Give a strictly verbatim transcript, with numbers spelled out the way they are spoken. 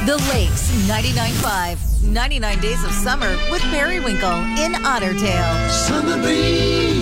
The Lakes ninety-nine point five. ninety-nine Days of Summer with Periwinkle in Otter Tail. Summer breeze.